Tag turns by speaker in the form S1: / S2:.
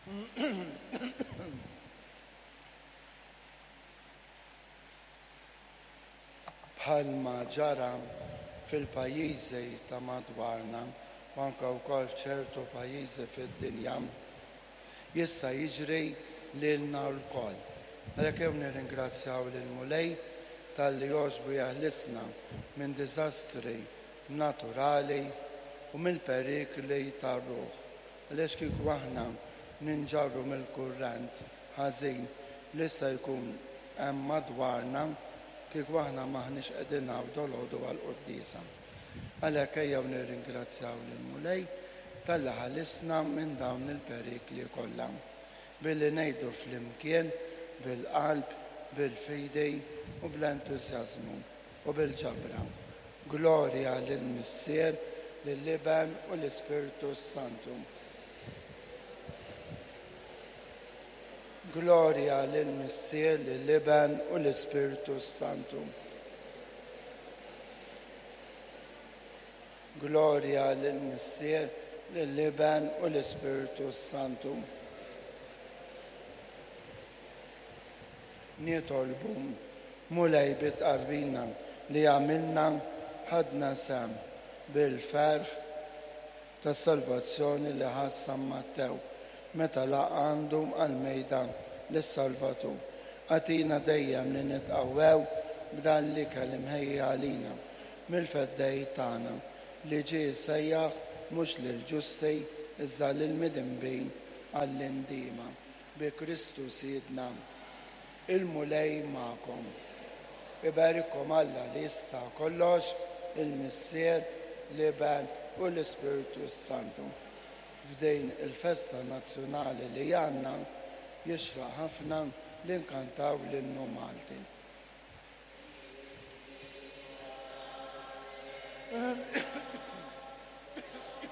S1: Bħalma ġara fil-pajjiżi ta' madwarna, u anke wkoll f'ċertu pajjiżi fid-dinja, jista' jiġri lilna wkoll. Għalhekk jew nirringrazzjaw lil Mulej talli jogħġbu jaħlisna minn diżastri naturali u mill-perikli tar-ruħ. Għaliex kieku aħna ninġarru mill-kurrent ħażin li jista' jkun hemm madwarna, kieku aħna maħniex qegħdin nagħbdu l-għodu għall-quddiesa. Għalhekk ejjew nirringrazzjaw lil Mulej talli ħalisna minn dawn il-perikli kollha. Billi ngħidu flimkien bil-qalb, bil-fidej u bl-entużjażmu u bil-ġabra. Glorja lill-Missier, lill-Iben u l-Ispiritu Santu. Glorja lill-Missier, lill-Iben u l-Ispiritu Santu. Glorja lill-Missier, lill-Iben u l-Ispiritu Santu. Nitolbu Mulej bitqarbina li għamilna ħadna sem bil-ferħ tas salvazzjoni li ħassa Mattew meta laqandu għal-mejda lis-Salvatur. Għatina dejjem li nitqawwew b'dan li kelim ħejja għalina mill-feddej tagħna li ġie sejjaħ mhux lil-ġusti iżda lil-midinbin għall-indiema bi Kristu Siedna. Il-Mulej magħkom. Ibarikom Alla li jista' kollox, il-Missier, l-Iben u l-Ispiritu Santu. F'din il-festa nazzjonali li għandna jixraq ħafna li nkantaw l-innu Malti.